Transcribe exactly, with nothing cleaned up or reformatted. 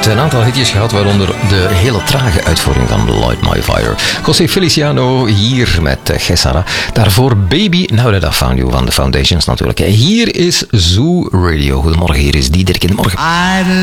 een aantal hitjes gehad, waaronder de hele trage uitvoering van Light My Fire. José Feliciano hier met Gessara. Daarvoor Baby, Now That I Found You van The Foundations natuurlijk. Hier is Zoo Radio. Goedemorgen, hier is Diederik in de morgen.